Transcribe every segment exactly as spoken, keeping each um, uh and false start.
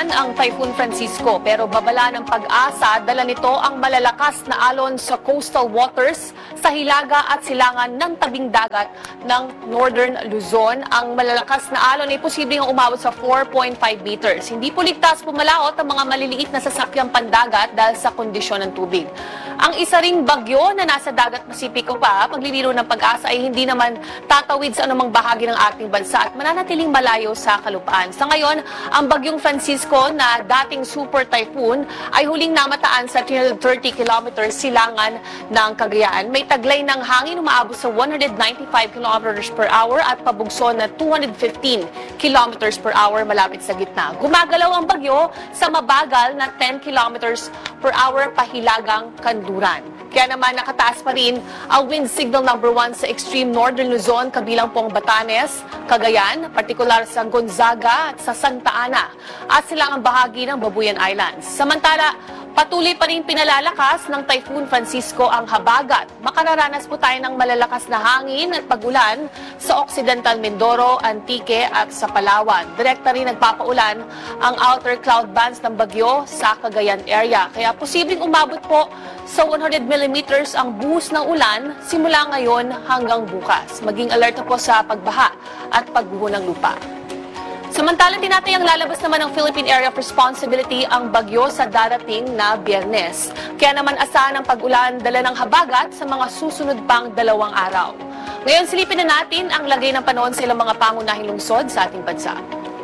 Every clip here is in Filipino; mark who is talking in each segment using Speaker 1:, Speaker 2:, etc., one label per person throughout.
Speaker 1: naman ang Typhoon Francisco pero babala ng Pag-asa, dala nito ang malalakas na alon sa coastal waters sa hilaga at silangan ng tabing dagat ng Northern Luzon. Ang malalakas na alon ay posibleng umabot sa four point five meters. Hindi po ligtas pumalaot ang mga maliliit na sasakyang pandagat dahil sa kondisyon ng tubig. Ang isa ring bagyo na nasa dagat Pasipiko pa, paglilino ng Pag-asa ay hindi naman tatawid sa anumang bahagi ng ating bansa at mananatiling malayo sa kalupaan. Sa ngayon, ang bagyong Francisco na dating super typhoon ay huling namataan sa three hundred thirty kilometers silangan ng Cagayan. May taglay ng hangin umaabot sa one hundred ninety-five kilometers per hour at pabugso na two hundred fifteen kilometers per hour malapit sa gitna. Gumagalaw ang bagyo sa mabagal na ten kilometers per hour pahilagang kanduran. Kaya naman nakataas pa rin ang wind signal number one sa extreme northern Luzon, kabilang pong Batanes, Cagayan, partikular sa Gonzaga at sa Santa Ana, at silangang bahagi ng Babuyan Islands. Samantala, patuloy pa rin pinalalakas ng Typhoon Francisco ang habagat. Makararanas po tayo ng malalakas na hangin at pagulan sa Occidental Mindoro, Antique at sa Palawan. Direkta rin nagpapaulan ang outer cloud bands ng bagyo sa Cagayan area. Kaya posibleng umabot po sa one hundred millimeters ang buhos ng ulan simula ngayon hanggang bukas. Maging alerto po sa pagbaha at pagguho ng lupa. Samantalang tinatayang lalabas naman ng Philippine Area of Responsibility ang bagyo sa darating na Biyernes. Kaya naman asahan ang pag-ulan dala ng habagat sa mga susunod pang dalawang araw. Ngayon silipin na natin ang lagay ng panahon sa ilang mga pangunahing lungsod sa ating bansa.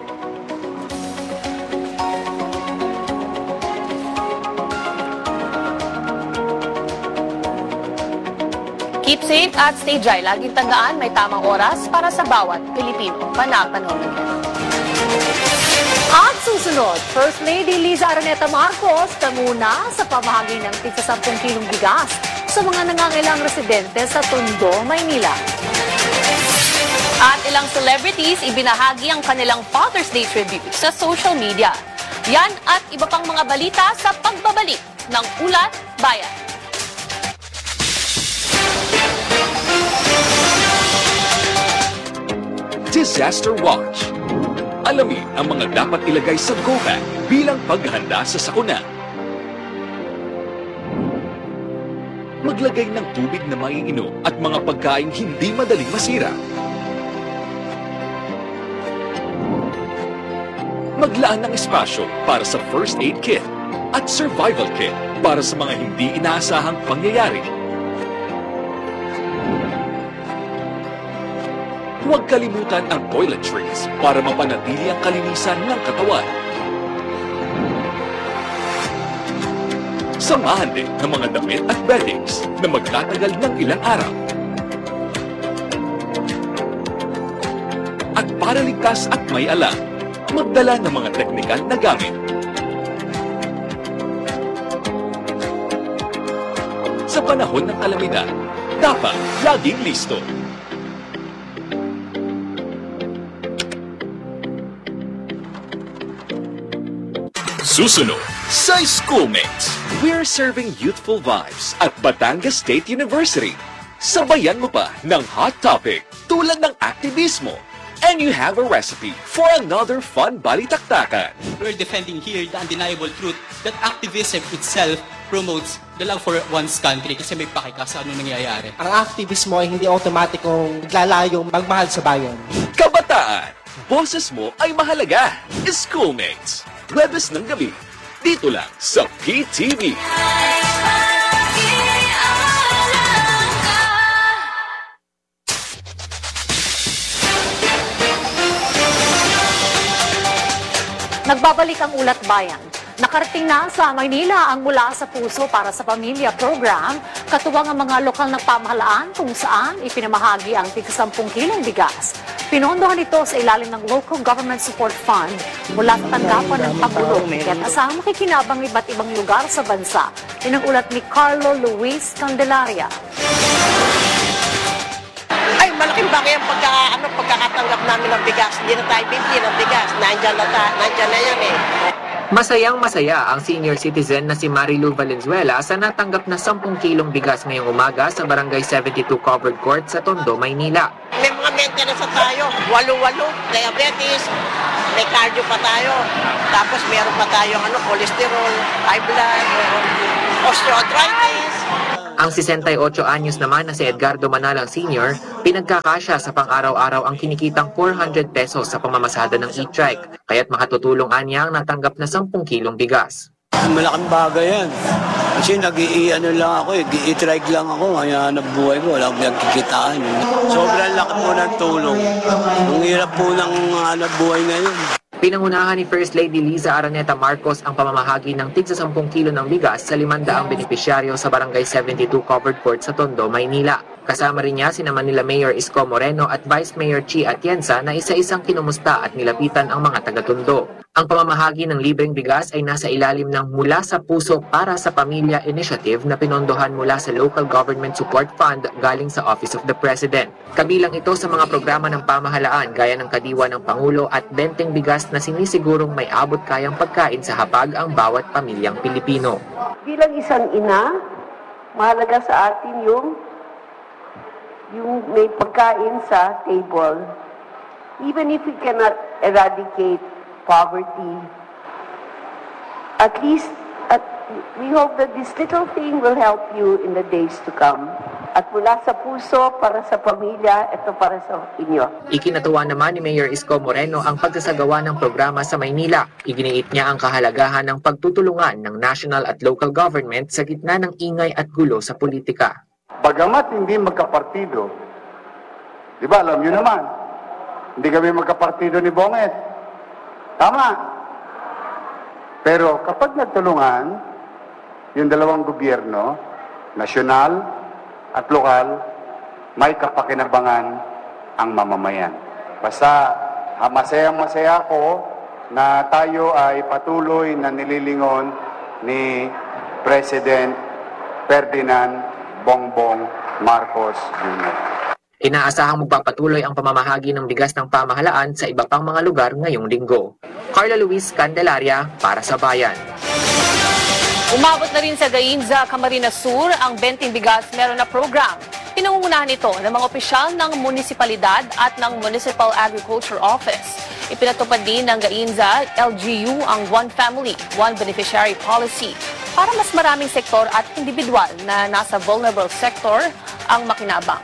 Speaker 1: Keep safe at stay dry. Laging tandaan, may tamang oras para sa bawat Pilipino. Panapanahon ng
Speaker 2: At susunod, First Lady Liza Araneta Marcos kamuna sa pamahagi ng tig sa ten kilong bigas sa mga nangangailang residente sa Tondo, Maynila.
Speaker 1: At ilang celebrities ibinahagi ang kanilang Father's Day tribute sa social media. Yan at iba pang mga balita sa pagbabalik ng Ulat Bayan.
Speaker 3: Disaster Watch. Alamin ang mga dapat ilagay sa go bag bilang paghahanda sa sakuna. Maglagay ng tubig na maiinom at mga pagkain hindi madaling masira. Maglaan ng espasyo para sa first aid kit at survival kit para sa mga hindi inaasahang pangyayari. Huwag kalimutan ang toiletries para mapanatili ang kalinisan ng katawan. Samahan din ng mga damit at beddings na magtatagal ng ilang araw. At para ligtas at may alam, magdala ng mga teknikal na gamit. Sa panahon ng kalamidad, dapat laging listo. Susunod sa Schoolmates. We're serving youthful vibes at Batangas State University. Sabayan mo pa ng hot topic tulad ng aktivismo. And you have a recipe for another fun balitaktakan.
Speaker 4: We're defending here the undeniable truth that activism itself promotes the love for one's country kasi may pakika sa ano nangyayari.
Speaker 5: Ang aktivismo ay hindi automatikong naglalayong magmahal sa bayan.
Speaker 3: Kabataan, boses mo ay mahalaga. Schoolmates. Huwebes ng gabi, dito lang sa P T V.
Speaker 2: Nagbabalik ang Ulat Bayan. Nakarating na sa Maynila ang Mula sa Puso para sa Pamilya program, katuwang ang mga lokal na pamahalaan kung saan ipinamahagi ang tig sampung kilong bigas. Pinondohan ito sa ilalim ng Local Government Support Fund mula sa tanggapan ng Pangulo. Kaya't asang makikinabang iba't ibang lugar sa bansa. Yan ang ulat ni Carlo Luis Candelaria.
Speaker 6: Ay, malaking bagay ang pagka, ano, pagkakatanggap namin ng bigas. Hindi na tayo bibili ng bigas. Nandiyan na, ta, nandiyan na yan eh.
Speaker 7: Masayang-masaya ang senior citizen na si Marilu Valenzuela sa natanggap na sampung kilong bigas ngayong umaga sa Barangay seventy-two Covered Court sa Tondo, Maynila.
Speaker 6: May mga maintenance tayo. Walo-walo, diabetes, may cardio pa tayo. Tapos meron pa tayong ano, cholesterol, high blood, osteoarthritis.
Speaker 7: Ang sesentayotso anyos naman na si Edgardo Manalang Senior, pinagkakasya sa pang-araw-araw ang kinikitang four hundred pesos sa pamamasada ng e-trike, kaya't makatutulong anya ang natanggap na sampung kilong bigas.
Speaker 8: Malaking bagay yan. Kasi nag-i-ano lang ako eh, i-trike lang ako, kaya nabuhay ko, wala akong nagkikitaan. Sobrang laki po ng tulong. Ang hirap po ng ano, buhay ngayon.
Speaker 7: Pinangunahan ni First Lady Liza Araneta Marcos ang pamamahagi ng tig sa sampung kilo ng bigas sa limandaang benepisyaryo sa Barangay seventy-two Covered Court sa Tondo, Maynila. Kasama rin niya sina Manila Mayor Isko Moreno at Vice Mayor Chi Atienza na isa-isang kinumusta at nilapitan ang mga taga-Tondo. Ang pamamahagi ng libreng bigas ay nasa ilalim ng Mula sa Puso para sa Pamilya initiative na pinondohan mula sa Local Government Support Fund galing sa Office of the President. Kabilang ito sa mga programa ng pamahalaan gaya ng Kadiwa ng Pangulo at benteng bigas na sinisigurong may abot kayang pagkain sa hapag ang bawat pamilyang Pilipino.
Speaker 9: Bilang isang ina, mahalaga sa atin yung yung may pagkain sa table. Even if we cannot eradicate poverty, at least at, we hope that this little thing will help you in the days to come. At mula sa puso, para sa pamilya, ito para sa inyo.
Speaker 7: Ikinatuwa naman ni Mayor Isko Moreno ang pagsasagawa ng programa sa Maynila. Iginiit niya ang kahalagahan ng pagtutulungan ng national at local government sa gitna ng ingay at gulo sa politika.
Speaker 10: Bagamat hindi magkapartido, di ba, alam nyo naman, hindi kami magkapartido ni Bonget. Tama. Pero kapag nagtulungan, yung dalawang gobyerno, nasyonal at lokal, may kapakinabangan ang mamamayan. Basta masayang-masaya ako na tayo ay patuloy na nililingon ni President Ferdinand Bongbong Marcos Junior
Speaker 7: Inaasahang magpapatuloy ang pamamahagi ng bigas ng pamahalaan sa iba pang mga lugar ngayong linggo. Carla Luis Candelaria para sa Bayan.
Speaker 1: Umabot na rin sa Gainza, Camarines Sur ang Benting Bigas Meron na program. Pinangungunahan ito ng mga opisyal ng munisipalidad at ng Municipal Agriculture Office. Ipinatupad din ng Gainza L G U ang One Family, One Beneficiary Policy para mas maraming sektor at individual na nasa vulnerable sector ang makinabang.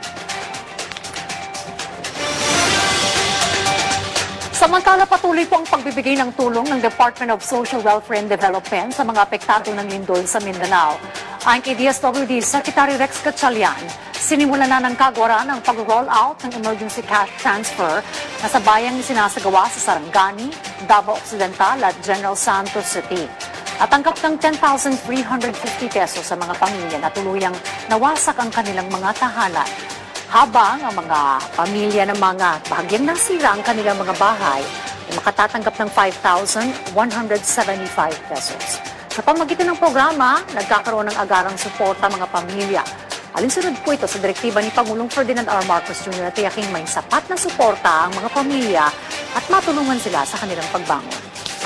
Speaker 2: Samantala, patuloy po ang pagbibigay ng tulong ng Department of Social Welfare and Development sa mga apektado ng lindol sa Mindanao. Ayon kay D S W D Secretary Rex Gatchalian, sinimula na ng Kagwaran ang pag-roll out ng emergency cash transfer na sa bayang sinasagawa sa Sarangani, Davao Occidental at General Santos City. At tanggap ng ten thousand three hundred fifty pesos sa mga pamilya na tuluyang nawasak ang kanilang mga tahanan. Habang ang mga pamilya ng mga bahagyang nasira ang kanilang mga bahay ay makatatanggap ng five thousand one hundred seventy-five pesos. Sa pamamagitan ng programa, nagkakaroon ng agarang suporta mga pamilya. Alinsunod po ito sa direktiba ni Pangulong Ferdinand R. Marcos Junior na tiyaking may sapat na suporta ang mga pamilya at matulungan sila sa kanilang pagbangon.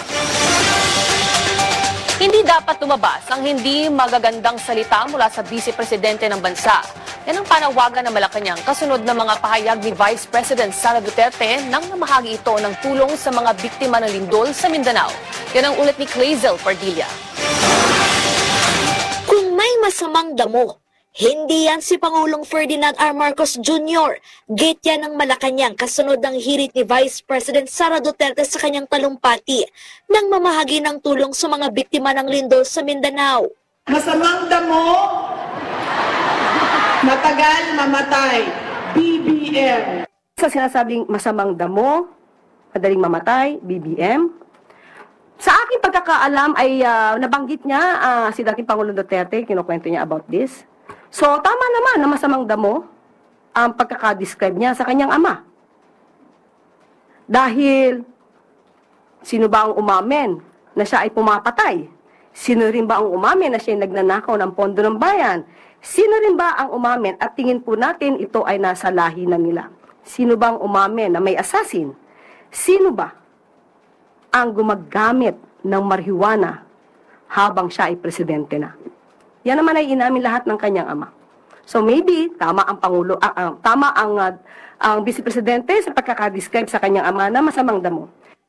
Speaker 1: Hindi dapat lumabas ang hindi magagandang salita mula sa Vice Presidente ng bansa. Yan ang panawagan ng Malacanang kasunod ng mga pahayag ni Vice President Sara Duterte nang namahagi ito ng tulong sa mga biktima ng lindol sa Mindanao. Yan ang ulit ni Clazel Pardilla.
Speaker 11: Kung may masamang damo, hindi yan si Pangulong Ferdinand R. Marcos Junior Gate yan ng Malacanang kasunod ng hirit ni Vice President Sara Duterte sa kanyang talumpati nang mamahagi ng tulong sa mga biktima ng lindol sa Mindanao.
Speaker 12: Masamang damo, matagal mamatay, B B M.
Speaker 9: Sa sinasabing masamang damo, madaling mamatay, B B M, sa aking pagkakaalam ay uh, nabanggit niya uh, si dating Pangulong Duterte, kinukwento niya about this. So, tama naman na masamang damo ang pagkakadescribe niya sa kanyang ama. Dahil, sino ba ang umamin na siya ay pumapatay? Sino rin ba ang umamin na siya ay nagnanakaw ng pondo ng bayan? Sino rin ba ang umamin at tingin po natin ito ay nasa lahi na nila? Sino ba ang umamin na may assassin? Sino ba ang gumagamit ng marijuana habang siya ay presidente na? Yan naman ay inamin lahat ng kanyang ama. So maybe tama ang pangulo, uh, uh, tama ang uh, ang vice presidente sa pagkakadescribe sa kanyang ama na masamang damo.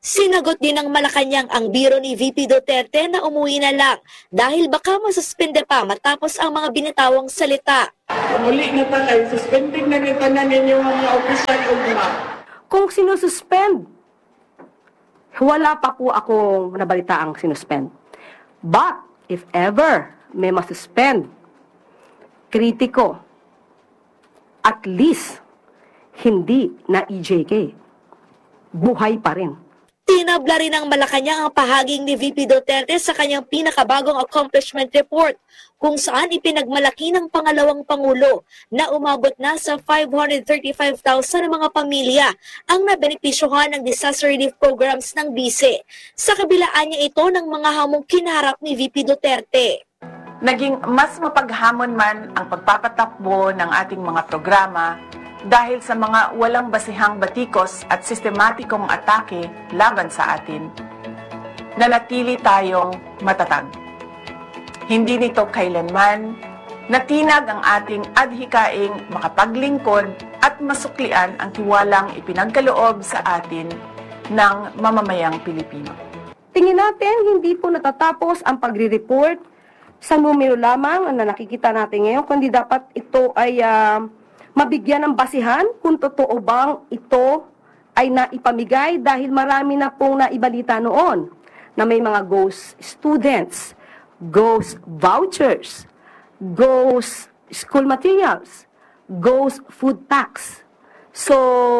Speaker 11: Sinagot din ng Malacanang ang biro ni V P Duterte na umuwi na lang dahil baka masuspende pa matapos ang mga binitawang salita.
Speaker 12: Muli na talay, suspending na nito na ninyo ang mga opisyal ugma.
Speaker 9: Kung sinususpend, wala pa po akong nabalita ang sinuspend. But, if ever may masuspend, kritiko, at least, hindi na E J K. Buhay pa rin.
Speaker 11: Tinabla rin ng Malacanang ang pahaging ni V P Duterte sa kanyang pinakabagong accomplishment report kung saan ipinagmalaki ng pangalawang Pangulo na umabot na sa five hundred thirty-five thousand na mga pamilya ang nabenepisyohan ng disaster relief programs ng B I C E. Sa kabilaan niya ito ng mga hamong kinaharap ni V P Duterte.
Speaker 13: Naging mas mapaghamon man ang pagpapatakbo ng ating mga programa dahil sa mga walang basihang batikos at sistematikong atake laban sa atin, nanatili tayong matatag. Hindi nito kailanman natinag ang ating adhikaing makapaglingkod at masuklian ang tiwalang ipinagkaloob sa atin ng mamamayang Pilipino.
Speaker 9: Tingin natin, hindi po natatapos ang pagre-report sa numero lamang na nakikita natin ngayon, kundi dapat ito ay uh, mabigyan ng basihan kung totoo bang ito ay naipamigay dahil marami na pong naibalita noon na may mga ghost students, ghost vouchers, ghost school materials, ghost food packs. So,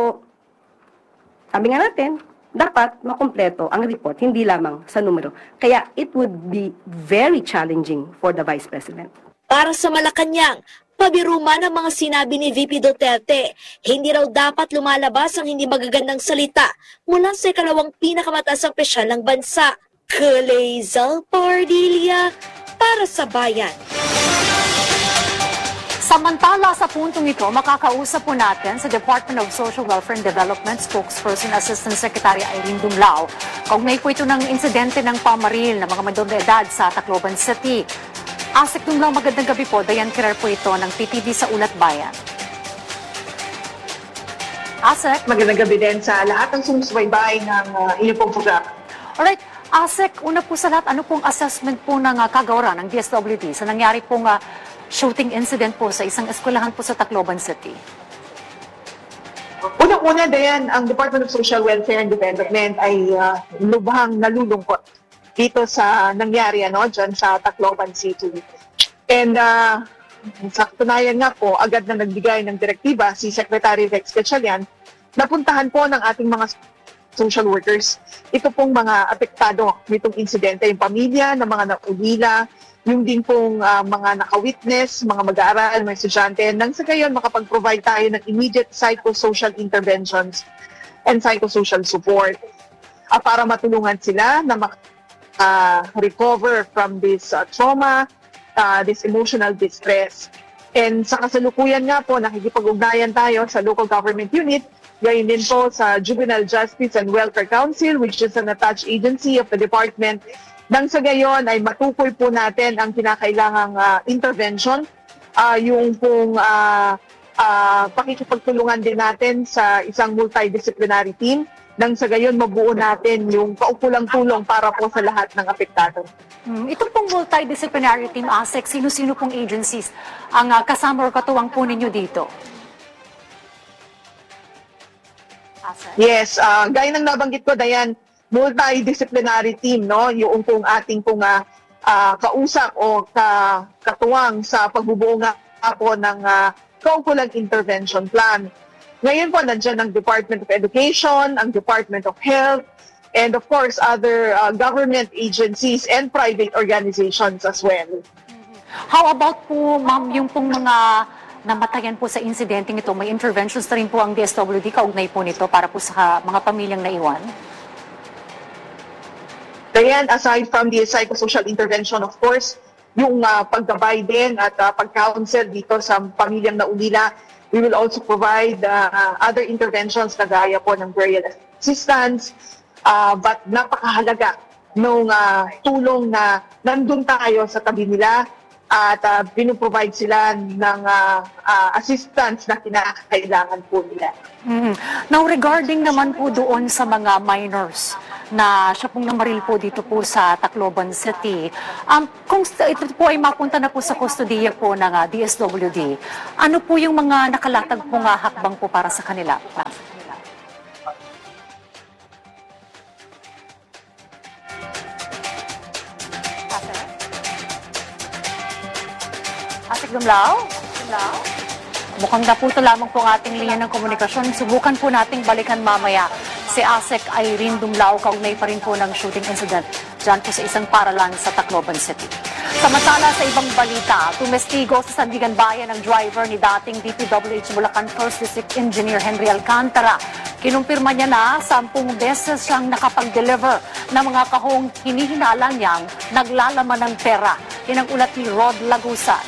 Speaker 9: sabi nga natin, dapat makumpleto ang report, hindi lamang sa numero. Kaya it would be very challenging for the Vice President.
Speaker 11: Para sa Malacanang, pabiruma ng mga sinabi ni V P Duterte, hindi raw dapat lumalabas ang hindi magagandang salita mula sa ikalawang pinakamataas na opisyal ng bansa. Kalezal Pardilla para sa Bayan.
Speaker 2: Samantala sa puntong ito, makakausap po natin sa Department of Social Welfare and Development spokesperson Assistant Secretary Irene Dumlao. Kaugnay po ito ng insidente ng pamaril ng mga menor de edad sa Tacloban City. Asik Dumlao, magandang gabi po. Dayan Kirar po ito ng P T V sa Ulat Bayan. Asik.
Speaker 12: Magandang gabi din sa lahat ng sumusubaybay ng uh, inyong pong programa.
Speaker 2: Alright. Asik, una po sa lahat, ano pong assessment po ng uh, kagawaran ng D S W D sa nangyari pong uh, shooting incident po sa isang eskwelahan po sa Tacloban City?
Speaker 12: Unang-una, Dayan, ang Department of Social Welfare and Development ay uh, lubhang nalulungkot dito sa nangyari ano, dyan sa Tacloban City. And uh, sa katunayan nga po, agad na nagbigay ng direktiba si Secretary Rex Gatchalian, napuntahan po ng ating mga social workers ito pong mga apektado nitong insidente, yung pamilya ng mga naulila, yung din pong uh, mga naka-witness, mga mag-aaral, mga estudyante, nang sa gayon makapag-provide tayo ng immediate psychosocial interventions and psychosocial support uh, para matulungan sila na mak-recover uh, from this uh, trauma, uh, this emotional distress. And sa kasalukuyan nga po, nakikipag-ugnayan tayo sa local government unit, gayon din po sa Juvenile Justice and Welfare Council, which is an attached agency of the department. Nang sa gayon ay matukoy po natin ang kinakailangang uh, intervention, uh, yung pong uh, uh, pakikipagtulungan din natin sa isang multidisciplinary team. Nang sa gayon mabuo natin yung kaukulang tulong para po sa lahat ng apektado.
Speaker 2: Hmm, ito pong multidisciplinary team, ASEC, sino-sino pong agencies ang uh, kasama o katuwang po ninyo dito? ASEC.
Speaker 12: Yes, uh, gaya ng nabanggit ko, Dayan, multidisciplinary team, no? Yung pong ating pong uh, uh, kausap o ka, katuwang sa pagbubuo nga po ng uh, kaukulang intervention plan. Ngayon po, nandiyan ang Department of Education, ang Department of Health, and of course, other uh, government agencies and private organizations as well.
Speaker 2: How about po, ma'am, yung pong mga namatayan po sa insidenteng ito, may interventions na rin po ang D S W D kaugnay po nito para po sa mga pamilyang naiwan?
Speaker 12: Then, aside from the psychosocial intervention, of course, yung uh, paggabay din at uh, pag-counsel dito sa pamilyang naulila, we will also provide uh, other interventions na gaya po ng burial assistance, uh, but napakahalaga nung uh, tulong na nandun tayo sa tabi nila at uh, pinuprovide sila ng uh, uh, assistance na kinakailangan po nila.
Speaker 2: Mm. Now, regarding naman po doon sa mga minors na siya pong namaril po dito po sa Tacloban City, um, kung ito po ay mapunta na po sa kustodiya po ng uh, D S W D, ano po yung mga nakalatag pong uh, hakbang po para sa kanila? Asik Dumlao? Dumlao? Mukhang naputo lamang po ang ating linya ng komunikasyon. Subukan po nating balikan mamaya si Asek Irene Dumlao, kaugnay pa rin po ng shooting incident dyan po sa isang paralan sa Tacloban City. Samantala sa ibang balita, tumestigo sa Sandigan Bayan ang driver ni dating D P W H Bulacan First District Engineer Henry Alcantara. Kinumpirma niya na sampung beses siyang nakapag-deliver ng mga kahong hinihinala niyang naglalaman ng pera. Yan ang ulat ni Rod Lagusan.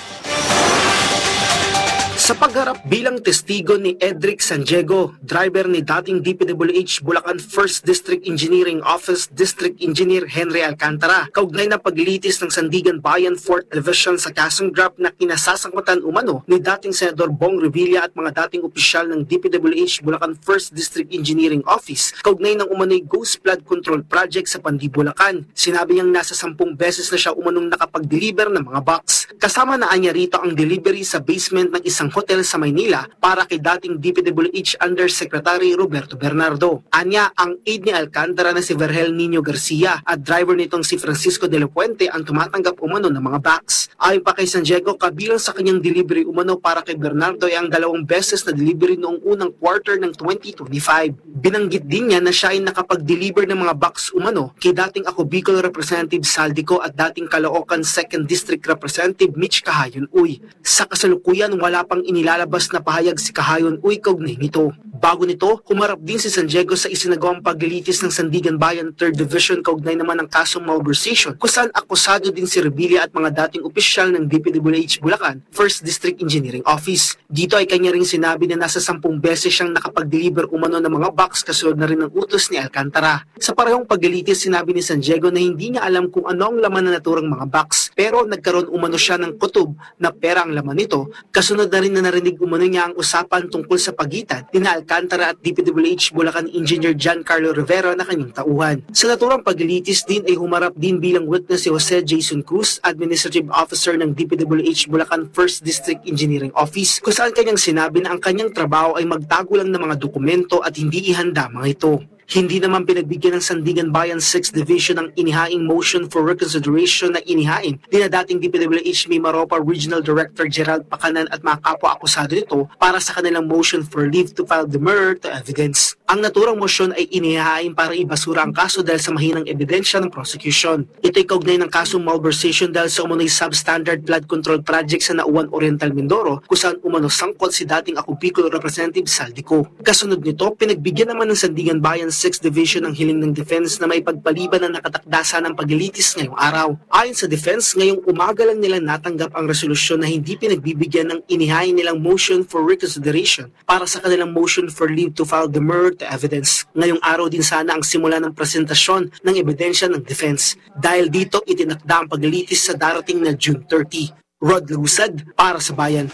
Speaker 14: Sa pagharap bilang testigo ni Edric Sanjego, driver ni dating D P W H Bulacan First District Engineering Office District Engineer Henry Alcantara, kaugnay na paglitis ng Sandigan Bayan fourth Division sa kasong grab na kinasasangkutan umano ni dating Senador Bong Revilla at mga dating opisyal ng D P W H Bulacan First District Engineering Office, kaugnay ng umano'y Ghost Flood Control Project sa Pandi, Bulacan. Sinabi niyang nasa sampung beses na siya umanong nakapag-deliver ng mga box. Kasama na niya rito ang delivery sa basement ng isang hotel sa Maynila para kay dating D P W H Undersecretary Roberto Bernardo. Anya, ang aide ni Alcantara na si Vergel Nino Garcia at driver nitong si Francisco de la Puente ang tumatanggap umano ng mga box. Ayon pa kay Sanjego, kabilang sa kanyang delivery umano para kay Bernardo ay ang dalawang beses na delivery noong unang quarter ng twenty twenty-five. Binanggit din niya na siya ay nakapag-deliver ng mga box umano kay dating Ako Bicol Representative Saldico at dating Caloocan second District Representative Mitch Kahayon Uy. Sa kasalukuyan, wala pang inilalabas na pahayag si Kahayon Uy kaugnay nito. Bago nito, humarap din si Sanjego sa isinagawang paglilitis ng Sandigan Bayan third Division kaugnay naman ng kasong malversation, kung saan akusado din si Revilla at mga dating opisyal ng D P W H Bulacan First District Engineering Office. Dito ay kanya ring sinabi na nasa sampung beses siyang nakapag-deliver umano ng mga box kasunod na rin ng utos ni Alcantara. Sa parehong paglilitis, sinabi ni Sanjego na hindi niya alam kung ano ang laman na naturang mga box, pero nagkaroon umano siya ng kutob na pera ang laman nito. Kasunod na rin na narinig umano niya ang usapan tungkol sa pagitan ni Alcantara at D P W H Bulacan Engineer Giancarlo Rivera na kanyang tauhan. Sa naturang paglilitis din ay humarap din bilang witness si Jose Jason Cruz, Administrative Officer ng D P W H Bulacan First District Engineering Office, kung saan kanyang sinabi na ang kanyang trabaho ay magtago lang ng mga dokumento at hindi ihanda mga ito. Hindi naman pinagbigyan ng Sandigan Bayan sixth Division ang inihaing motion for reconsideration na inihain ni na dating D P W H Mimaropa Regional Director Gerald Pacanan at mga kapwa-akusado nito para sa kanilang motion for leave to file demurrer to evidence. Ang naturang motion ay inihain para ibasura ang kaso dahil sa mahinang ebidensya ng prosecution. Ito ay kaugnay ng kasong malversation dahil sa umano'y substandard flood control project sa Nauan Oriental, Mindoro, kung saan umano sangkot si dating Ako Bicol Representative Saldico. Kasunod nito, pinagbigyan naman ng Sandigan Bayan sixth Division ang hiling ng defense na may pagpaliban na nakatakdasa ng paglilitis ngayong araw. Ayon sa defense, ngayong umaga lang nila natanggap ang resolusyon na hindi pinagbibigyan ng inihain nilang motion for reconsideration para sa kanilang motion for leave to file demurrer to evidence. Ngayong araw din sana ang simula ng presentasyon ng ebidensya ng defense. Dahil dito, itinakda ang paglilitis sa darating na June thirtieth. Rod Lusad para sa Bayan.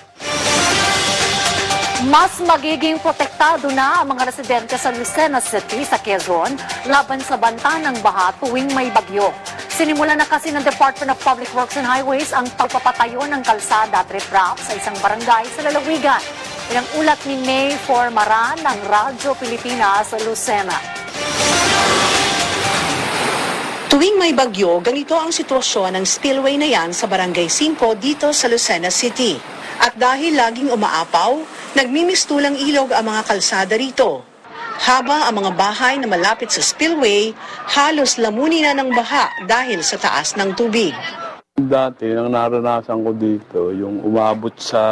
Speaker 2: Mas magiging protektado na ang mga residente sa Lucena City sa Quezon laban sa banta ng baha tuwing may bagyo. Sinimula na kasi ng Department of Public Works and Highways ang pagpapatayo ng kalsada at riprap sa isang barangay sa lalawigan. Ilang ulat ni May Formaran ng Radyo Pilipinas sa Lucena.
Speaker 15: Tuwing may bagyo, ganito ang sitwasyon ng spillway na yan sa Barangay five dito sa Lucena City. At dahil laging umaapaw, nagmimistulang ilog ang mga kalsada rito. Habang ang mga bahay na malapit sa spillway, halos lamunin na ng baha dahil sa taas ng tubig.
Speaker 8: Dati, ang naranasan ko dito, yung umabot sa,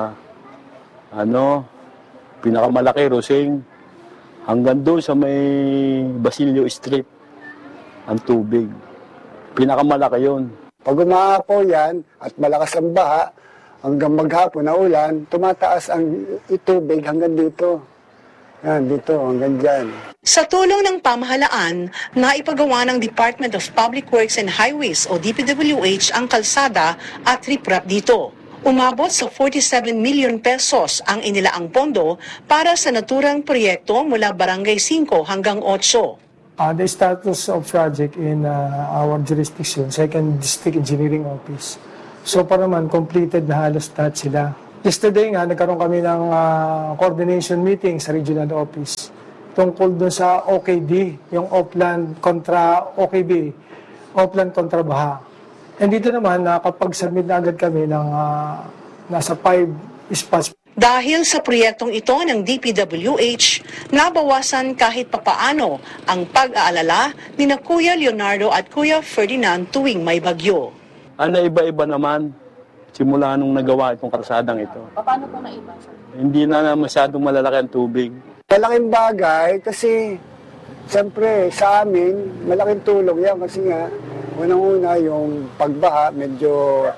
Speaker 8: ano, pinakamalaki, Rosing, hanggang doon sa may Basilio Street, ang tubig. Pinakamalaki yun.
Speaker 16: Pag umaapaw yan at malakas ang baha, hanggang maghapon na ulan, tumataas ang tubig hanggang dito. Yan, dito, hanggang dyan.
Speaker 15: Sa tulong ng pamahalaan, naipagawa ng Department of Public Works and Highways o D P W H ang kalsada at riprap dito. Umabot sa forty-seven million pesos ang inilaang pondo para sa naturang proyekto mula Barangay five hanggang eight.
Speaker 17: Uh, the status of project in uh, our jurisdiction, Second District Engineering Office. So para naman, completed na halos lahat sila. Yesterday nga, nagkaroon kami ng uh, coordination meeting sa regional office tungkol doon sa O K D, yung Oplan kontra O K B, Oplan kontra Baha. And dito naman, nakapag-submit na agad kami ng uh, nasa five spots.
Speaker 15: Dahil sa proyektong ito ng D P W H, nabawasan kahit papaano ang pag-aalala ni na Kuya Leonardo at Kuya Ferdinand tuwing may bagyo.
Speaker 8: Ano iba-iba naman, simula nung nagawa itong kalsadang ito.
Speaker 1: Paano po naiba?
Speaker 8: Hindi na masyadong malalaki ang tubig.
Speaker 16: Malaking bagay kasi, siyempre, sa amin, malaking tulong yan kasi nga, unang-una yung pagbaha, medyo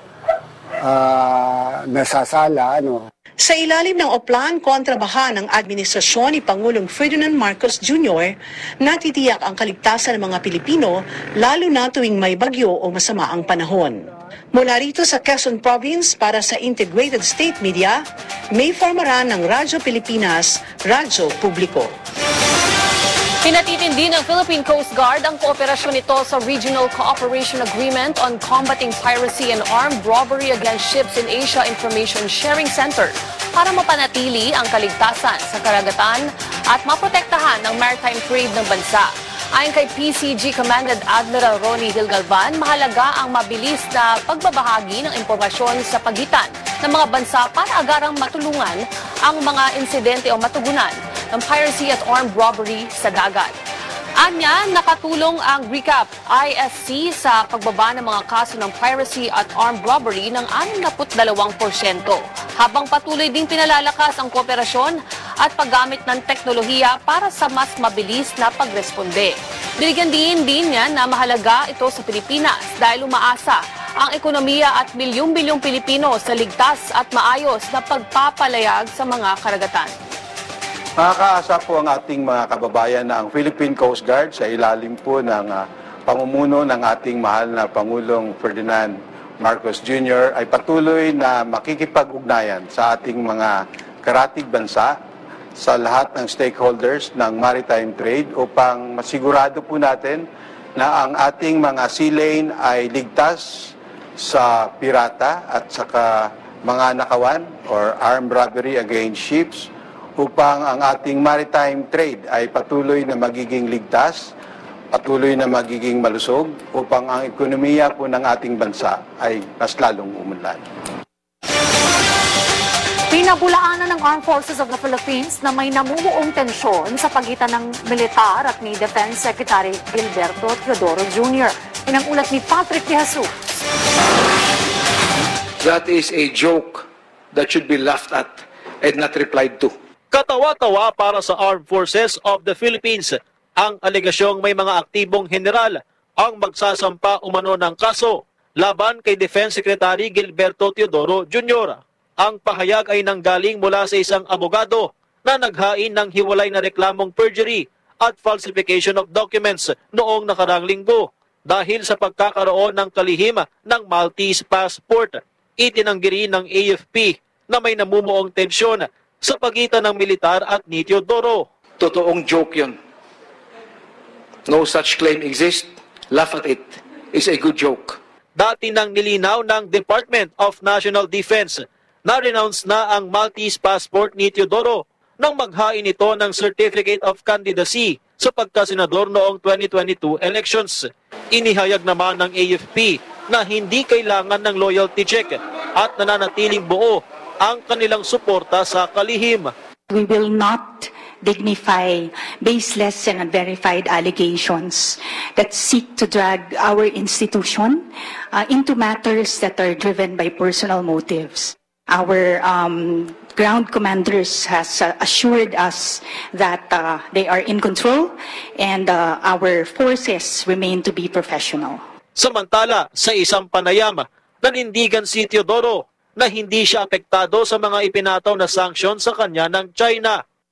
Speaker 16: uh, nasasala, ano.
Speaker 15: Sa ilalim ng Oplan kontra Baha ng administrasyon ni Pangulong Ferdinand Marcos Junior, natitiyak ang kaligtasan ng mga Pilipino lalo na tuwing may bagyo o masama ang panahon. Mula rito sa Quezon Province para sa Integrated State Media, May Formaran ng Radyo Pilipinas, Radyo Publiko.
Speaker 1: Pinatitindi ng Philippine Coast Guard ang kooperasyon nito sa Regional Cooperation Agreement on Combating Piracy and Armed Robbery Against Ships in Asia Information Sharing Center para mapanatili ang kaligtasan sa karagatan at maprotektahan ang maritime trade ng bansa. Ayon kay P C G Commandant Admiral Ronnie Hilgalvan, mahalaga ang mabilis na pagbabahagi ng impormasyon sa pagitan ng mga bansa para agarang matulungan ang mga insidente o matugunan ng piracy at armed robbery sa dagat. Anya, nakatulong ang RECAP I S C sa pagbaba ng mga kaso ng piracy at armed robbery ng sixty-two porsyento, habang patuloy ding pinalalakas ang kooperasyon at paggamit ng teknolohiya para sa mas mabilis na pagresponde. Binigyan din din niya na mahalaga ito sa Pilipinas dahil umaasa ang ekonomiya at milyong-bilyong Pilipino sa ligtas at maayos na pagpapalayag sa mga karagatan.
Speaker 18: Nakakaasa po ang ating mga kababayan na ang Philippine Coast Guard sa ilalim po ng uh, pamumuno ng ating mahal na Pangulong Ferdinand Marcos Junior ay patuloy na makikipag-ugnayan sa ating mga karatig bansa sa lahat ng stakeholders ng maritime trade upang masigurado po natin na ang ating mga sea lane ay ligtas sa pirata at saka mga nakawan or armed robbery against ships upang ang ating maritime trade ay patuloy na magiging ligtas, patuloy na magiging malusog upang ang ekonomiya po ng ating bansa ay mas lalong umunlad.
Speaker 2: Pinabulaanan ng Armed Forces of the Philippines na may namumuong tensyon sa pagitan ng militar at ni Defense Secretary Gilberto Teodoro Junior Inang ulat ni Patrick De Jesus.
Speaker 19: That is a joke that should be laughed at and not replied to.
Speaker 20: Katawa-tawa para sa Armed Forces of the Philippines ang alegasyong may mga aktibong general ang magsasampa umano ng kaso laban kay Defense Secretary Gilberto Teodoro Junior Ang pahayag ay nanggaling mula sa isang abogado na naghain ng hiwalay na reklamong perjury at falsification of documents noong nakarang linggo dahil sa pagkakaroon ng kalihim ng Maltese passport. Itinanggi rin ng A F P na may namumuong tensyon sa pagitan ng militar at ni Teodoro.
Speaker 19: Totoong joke yun. No such claim exists. Laugh at it. It's a good joke.
Speaker 20: Dati nang nilinaw ng Department of National Defense na-renounce na ang Maltese passport ni Teodoro nang maghain ito ng Certificate of Candidacy sa pagkasenador noong twenty twenty-two elections. Inihayag naman ng A F P na hindi kailangan ng loyalty check at nananatiling buo ang kanilang suporta sa kalihim.
Speaker 21: We will not dignify baseless and unverified allegations that seek to drag our institution uh, into matters that are driven by personal motives. Our um, ground commanders has uh, assured us that uh, they are in control and uh, our forces remain to be professional.
Speaker 20: Samantala, sa isang panayam, nanindigan si Teodoro na hindi siya apektado sa mga ipinataw na sanksyon sa kanya ng China.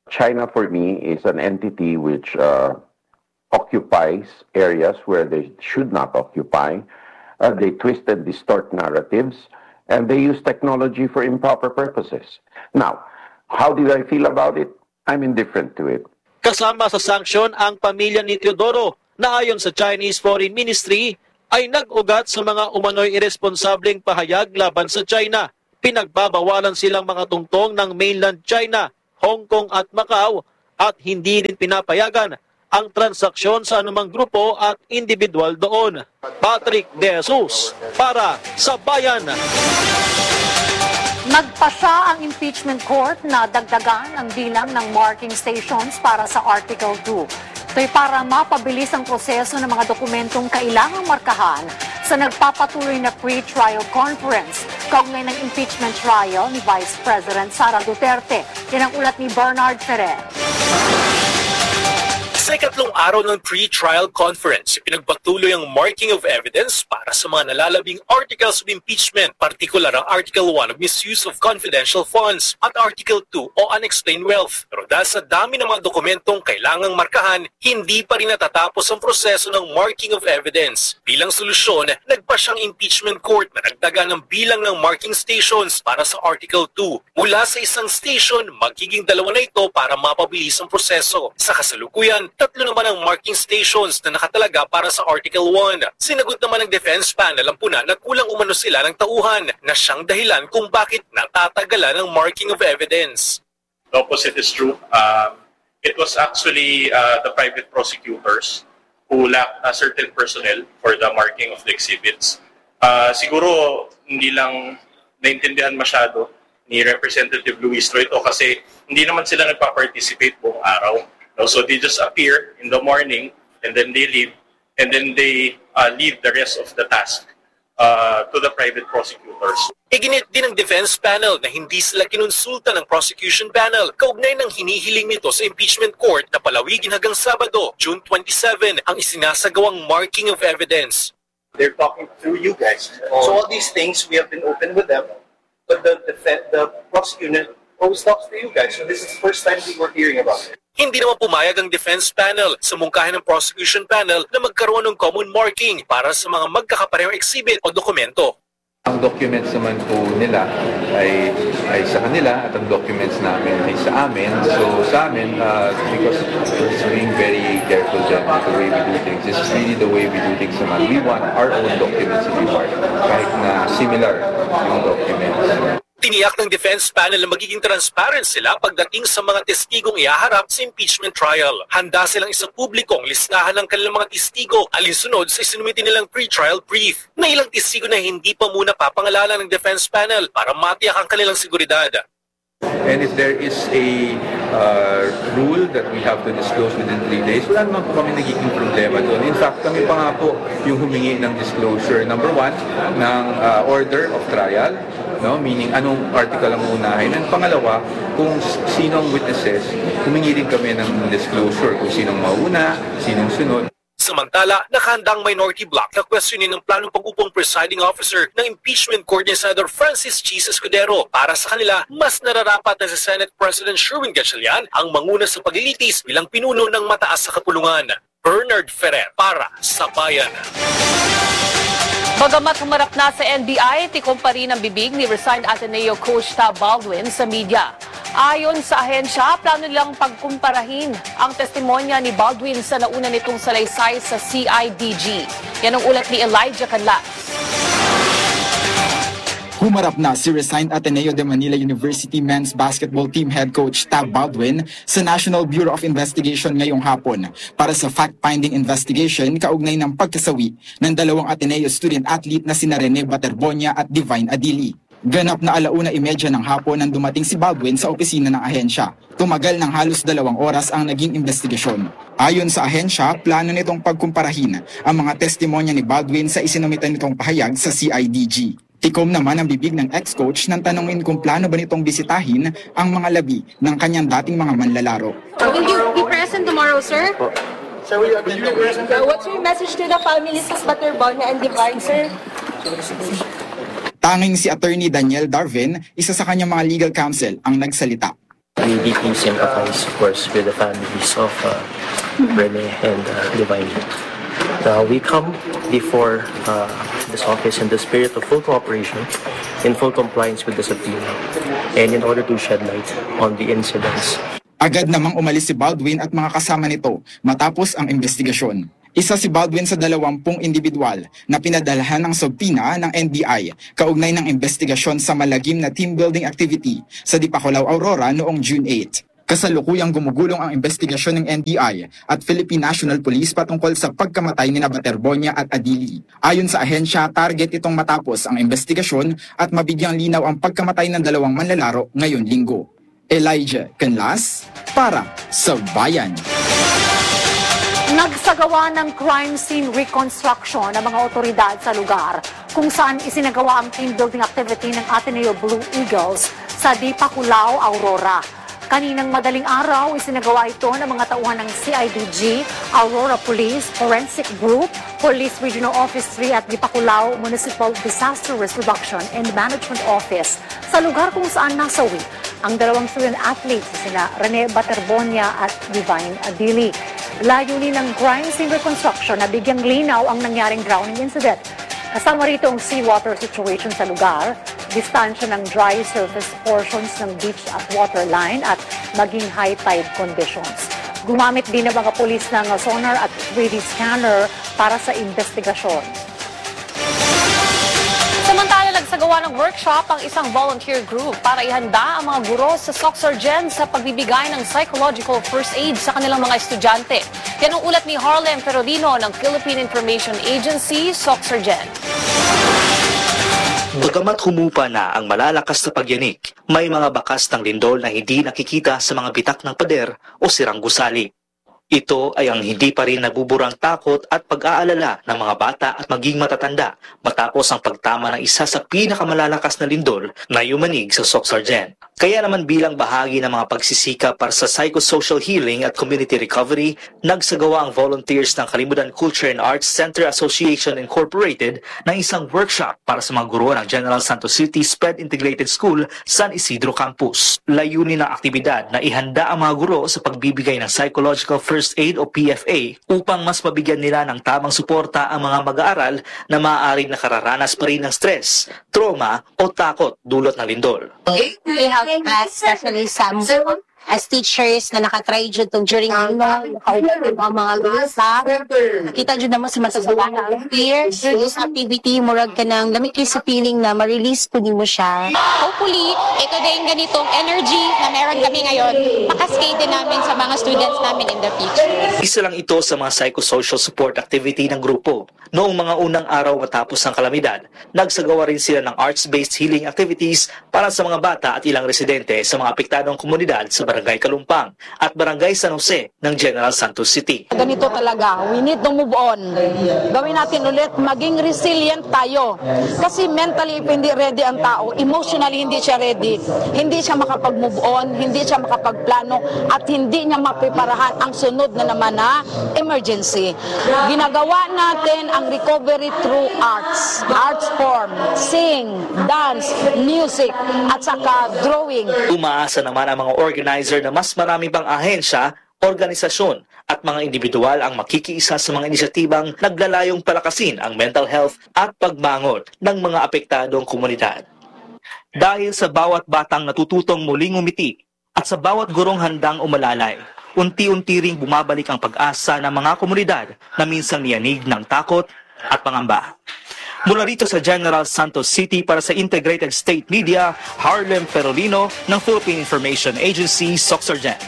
Speaker 4: China, for me, is an entity which uh, occupies areas where they should not occupy. Uh, they twist and distort narratives, and they use technology for improper purposes. Now, how did I feel about it? I'm indifferent to it.
Speaker 20: Kasama sa sanksyon ang pamilya ni Teodoro na ayon sa Chinese Foreign Ministry ay nag-ugat sa mga umano'y irresponsableng pahayag laban sa China. Pinagbabawalan silang mga tungtong ng mainland China, Hong Kong at Macau at hindi din pinapayagan ang transaksyon sa anumang grupo at individual doon. Patrick De Jesus para sa Bayan.
Speaker 2: Nagpasya ang impeachment court na dagdagan ang bilang ng marking stations para sa Article two. Ito'y para mapabilis ang proseso ng mga dokumentong kailangang markahan sa nagpapatuloy na pre-trial conference kaugnay ng impeachment trial ni Vice President Sara Duterte. Yan ang ulat ni Bernard Ferrer.
Speaker 22: Sa ikatlong araw ng pre-trial conference, pinagpatuloy ang marking of evidence para sa mga nalalabing articles of impeachment, partikular ang Article one of misuse of confidential funds at Article two o unexplained wealth. Pero dahil sa dami ng mga dokumentong kailangang markahan, hindi pa rin natatapos ang proseso ng marking of evidence. Bilang solusyon, nagpa siyang impeachment court na nagdaga ng bilang ng marking stations para sa Article two. Mula sa isang station, magiging dalawa na ito para mapabilis ang proseso. Sa kasalukuyan, tatlo naman ang marking stations na nakatalaga para sa Article one. Sinagot naman ng defense panel ang puna na kulang umano sila ng tauhan na siyang dahilan kung bakit natatagalan ang marking of evidence.
Speaker 23: The opposite is true. Um, it was actually uh, the private prosecutors who lacked a certain personnel for the marking of the exhibits. Uh, siguro hindi lang naintindihan masyado ni Representative Luis Troy ito kasi hindi naman sila nagpa-participate buong araw. So they just appear in the morning and then they leave and then they uh, leave the rest of the task uh, to the private prosecutors.
Speaker 22: Iginit din ng defense panel na hindi sila kinonsulta ng prosecution panel kaugnay ng hinihiling nito sa impeachment court na palawigin hanggang Sabado, June twenty-seventh, ang isinasagawang marking of evidence.
Speaker 24: They're talking through you guys. So all these things, we have been open with them, but the, the, the prosecutor always talks to you guys. So this is the first time we were hearing about it.
Speaker 22: Hindi naman pumayag ang defense panel sa mungkahin ng prosecution panel na magkaroon ng common marking para sa mga magkakaparehong exhibit o dokumento.
Speaker 25: Ang documents naman po nila ay, ay sa kanila at ang documents namin ay sa amin. So sa amin, uh, because we're being very careful dyan with the way we do things. This is really the way we do things naman. We want our own documents to be part, kahit na similar yung documents.
Speaker 22: Tiniyak ng defense panel na magiging transparent sila pagdating sa mga testigong ihaharap sa impeachment trial. Handa silang isa publikong listahan ng kanilang mga testigo alinsunod sa isinumiti nilang pre-trial brief na ilang testigo na hindi pa muna papangalanan ng defense panel para matiyak ang kanilang seguridad.
Speaker 25: And if there is a uh, rule that we have to disclose within three days, wala naman po kami nagiging problema doon. In fact, kami pa nga po yung humingi ng disclosure, number one, ng uh, order of trial, no? Meaning anong article ang unahin. And pangalawa, kung sinong witnesses, humingi din kami ng disclosure kung sinong mauna, sinong sunod.
Speaker 22: Samantala, nakahandang minority bloc na questionin ng planong pag-upong presiding officer ng impeachment court ni Senator Francis Chis Escudero. Para sa kanila, mas nararapat na si Senate President Sherwin Gatchalian ang manguna sa paglilitis bilang pinuno ng mataas sa kapulungan. Bernard Ferrer para sa Bayan.
Speaker 1: Bagamat humarap na sa N B I, tikom pa rin ang bibig ni resigned Ateneo coach Tab Baldwin sa media. Ayon sa ahensya, plano nilang pagkumparahin ang testimonya ni Baldwin sa nauna nitong salaysay sa C I D G. Yan ang ulat ni Elijah Canlas.
Speaker 26: Humarap na si resigned Ateneo de Manila University men's basketball team head coach Tab Baldwin sa National Bureau of Investigation ngayong hapon para sa fact-finding investigation kaugnay ng pagkasawi ng dalawang Ateneo student-athlete na sina Rene Baterbonia at Divine Adili. Ganap na alauna imedya ng hapon nang dumating si Baldwin sa opisina ng ahensya. Tumagal ng halos dalawang oras ang naging investigasyon. Ayon sa ahensya, plano nitong pagkumparahin ang mga testimonya ni Baldwin sa isinumitan nitong pahayag sa C I D G. Tikom naman ang bibig ng ex-coach nang tanongin kung plano ba nitong bisitahin ang mga labi ng kanyang dating mga manlalaro.
Speaker 27: Will you be present tomorrow, sir?
Speaker 24: Sir, will you be present?
Speaker 27: What's your message to the families of Baterbonia and Divine, sir?
Speaker 26: Tanging si Attorney Daniel Darvin, isa sa kanyang mga legal counsel, ang nagsalita.
Speaker 3: We deeply sympathize, of course, with the families of uh, Rene and uh, Divine. Uh, we come before uh, this office in the spirit of full cooperation, in full compliance with the subpoena, and in order to shed light on the incidents.
Speaker 26: Agad namang umalis si Baldwin at mga kasama nito matapos ang investigasyon. Isa si Baldwin sa dalawampung individual na pinadalhan ng subpoena ng N B I kaugnay ng investigasyon sa malagim na team building activity sa Dipakulaw, Aurora noong June eighth. Kasalukuyang gumugulong ang investigasyon ng N B I at Philippine National Police patungkol sa pagkamatay ni Baterbonia at Adili. Ayon sa ahensya, target itong matapos ang investigasyon at mabigyang linaw ang pagkamatay ng dalawang manlalaro ngayon linggo. Elijah Canlas para sa Bayan.
Speaker 2: Nagsagawa ng crime scene reconstruction ng mga otoridad sa lugar kung saan isinagawa ang team building activity ng Ateneo Blue Eagles sa Dipakulaw, Aurora. Kaninang madaling araw, isinagawa ito ng mga tauhan ng C I D G, Aurora Police, Forensic Group, Police Regional Office three at Dipakulaw Municipal Disaster Risk Reduction and Management Office sa lugar kung saan nasawi ang dalawang student athletes na sina Rene Baterbonia at Divine Adili. Layunin ng crime scene reconstruction na bigyang linaw ang nangyaring drowning incident. Kasama rito ang seawater situation sa lugar, distansya ng dry surface portions ng beach at waterline at maging high tide conditions. Gumamit din ng mga pulis ng sonar at three D scanner para sa investigasyon.
Speaker 1: Samantala, nagsagawa ng workshop ang isang volunteer group para ihanda ang mga guro sa Soxargen sa pagbibigay ng psychological first aid sa kanilang mga estudyante. Yan ang ulat ni Harlem Ferolino ng Philippine Information Agency, Soxargen.
Speaker 5: Bagamat humupa na ang malalakas na pagyanik, may mga bakas ng lindol na hindi nakikita sa mga bitak ng pader o sirang gusali. Ito ay ang hindi pa rin nabuburang takot at pag-aalala ng mga bata at maging matatanda matapos ang pagtama ng isa sa pinakamalalakas na lindol na yumanig sa Soxargen. Kaya naman bilang bahagi ng mga pagsisikap para sa psychosocial healing at community recovery, nagsagawa ang volunteers ng Kalimutan Culture and Arts Center Association Incorporated ng isang workshop para sa mga guro ng General Santos City SPED Integrated School San Isidro Campus. Layunin ng aktibidad na ihanda ang mga guro sa pagbibigay ng psychological first aid o P F A upang mas mabigyan nila ng tamang suporta ang mga mag-aaral na maaaring nakararanas pa rin ng stress, trauma o takot dulot ng lindol.
Speaker 27: We have passed especially some as teachers na nakatry dyan itong during ang mga mga basa. Kita dyan naman sa masasala na peers. This activity, murag ka ng lamig kayo sa feeling na ma-release po din mo siya.
Speaker 6: Hopefully, ito din ganitong energy na meron kami ngayon, makaskade din namin sa mga students namin in the future.
Speaker 5: Isa lang ito sa mga psychosocial support activity ng grupo. Noong mga unang araw matapos ang kalamidad, nagsagawa rin sila ng arts-based healing activities para sa mga bata at ilang residente sa mga apektadong komunidad sa Barangay Kalumpang at Barangay San Jose ng General Santos City.
Speaker 7: Ganito talaga, we need to move on. Gawin natin ulit, maging resilient tayo. Kasi mentally, if hindi ready ang tao, emotionally hindi siya ready, hindi siya makapag-move on, hindi siya makapagplano, at hindi niya mapiparahan ang sunod na naman na emergency. Ginagawa natin ang recovery through arts, arts form, sing, dance, music, at saka drawing.
Speaker 5: Umaasa naman ang mga organizer na mas marami pang ahensya, organisasyon at mga individual ang makikiisa sa mga inisyatibang naglalayong palakasin ang mental health at pagbangon ng mga apektadong komunidad. Dahil sa bawat batang natututong muling umiti at sa bawat gurong handang umalalay, unti-unti ring bumabalik ang pag-asa ng mga komunidad na minsang niyanig ng takot at pangamba. Mula rito sa General Santos City para sa Integrated State Media, Harlem Ferolino ng Philippine Information Agency, Soxargen.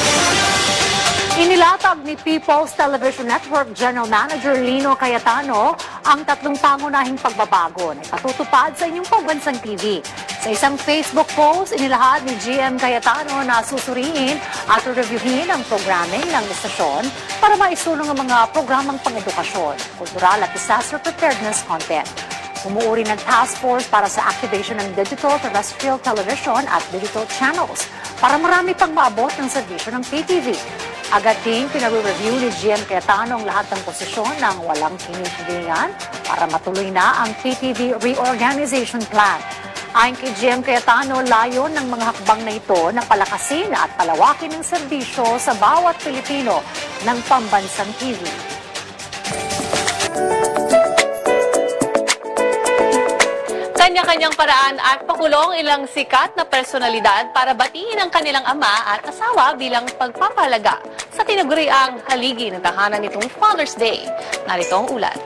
Speaker 2: Inilatag ni People's Television Network General Manager Lino Cayetano ang tatlong pangunahing pagbabago na ikatutupad sa inyong pambansang T V. Sa isang Facebook post, inilahad ni G M Cayetano na susuriin at reviewin ang programming ng istasyon para maisulong ang mga programang pang-edukasyon, kultural at disaster preparedness content. Umuuri ng task force para sa activation ng digital terrestrial television at digital channels para marami pang maabot ng serbisyo ng P T V. Agad ding pinare-review ni G M Cayetano ang lahat ng posisyon ng walang kinikilingan para matuloy na ang P T V Reorganization Plan. Ayon kay G M Cayetano, layon ng mga hakbang na ito na palakasin at palawakin ng serbisyo sa bawat Pilipino ng pambansang T V.
Speaker 1: Kanya-kanyang paraan at pakulong ilang sikat na personalidad para batiin ang kanilang ama at asawa bilang pagpapalaga sa tinaguriang haligi ng tahanan nitong Father's Day. Narito ang ulat.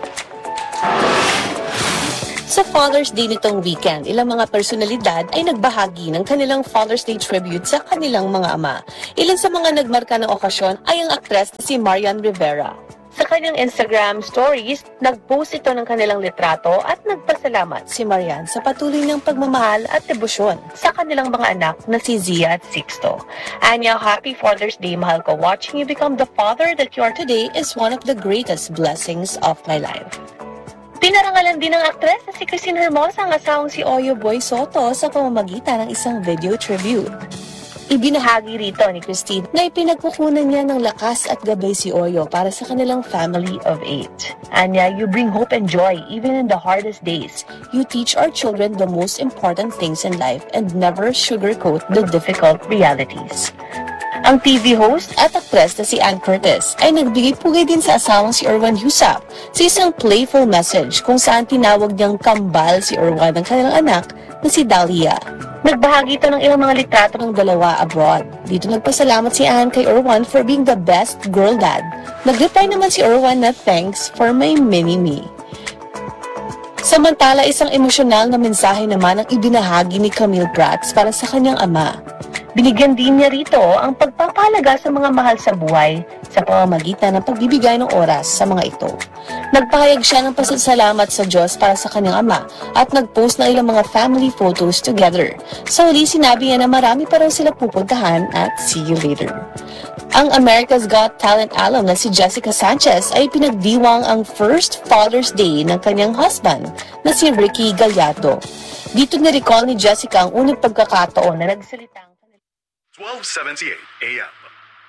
Speaker 9: Sa Father's Day nitong weekend, ilang mga personalidad ay nagbahagi ng kanilang Father's Day tribute sa kanilang mga ama. Ilan sa mga nagmarka ng okasyon ay ang aktres na si Marian Rivera. Sa kanyang Instagram stories, nag-post ito ng kanilang litrato at nagpasalamat si Marian sa patuloy ng pagmamahal at debosyon sa kanilang mga anak na si Zia at Sixto. Anya, happy Father's Day, mahal ko. Watching you become the father that you are today is one of the greatest blessings of my life. Pinarangalan din ng aktres na si Christine Hermosa ang asawang si Oyo Boy Soto sa pamamagitan ng isang video tribute. Ibinahagi rito ni Christine na ipinagkukunan niya ng lakas at gabay si Oyo para sa kanilang family of eight. Anya, you bring hope and joy even in the hardest days. You teach our children the most important things in life and never sugarcoat the difficult realities. Ang T V host at actress na si Ann Curtis ay nagbigay-pugay din sa asawang si Erwan Husap sa isang playful message kung saan tinawag niyang kambal si Erwan ng kanilang anak na si Dahlia. Nagbahagi ito ng ilang mga litrato ng dalawa abroad. Dito nagpasalamat si Ann kay Erwan for being the best girl dad. Nag-reply naman si Erwan na thanks for my mini-me. Samantala, isang emosyonal na mensahe naman ang ibinahagi ni Camille Prats para sa kanyang ama. Binigyan din niya rito ang pagpapalaga sa mga mahal sa buhay sa pamamagitan ng pagbibigay ng oras sa mga ito. Nagpahayag siya ng pasasalamat sa Diyos para sa kanyang ama at nagpost ng ilang mga family photos together. Sa huli, sinabi niya na marami pa rin sila pupuntahan at see you later. Ang America's Got Talent alum na si Jessica Sanchez ay pinagdiwang ang first Father's Day ng kanyang husband na si Ricky Gallardo. Dito na-recall ni Jessica ang unang pagkakataon na nagsalita
Speaker 10: twelve seventy-eight A M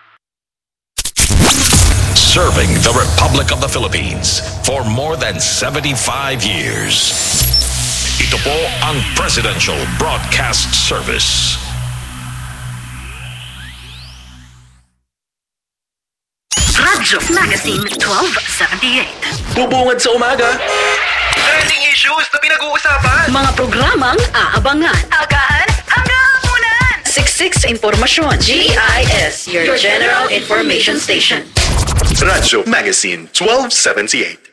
Speaker 10: Serving the Republic of the Philippines for more than seventy-five years. Ito po ang Presidential Broadcast Service.
Speaker 11: Radyo Magazine twelve seventy-eight.
Speaker 10: Bubungad sa umaga.
Speaker 11: Trending issues na pinag-uusapan. Mga programang aabangan. Agahan hanggang hapunan. Siksik sa impormasyon. G I S, your, your General Information Station.
Speaker 10: Radyo Magazine twelve seventy-eight.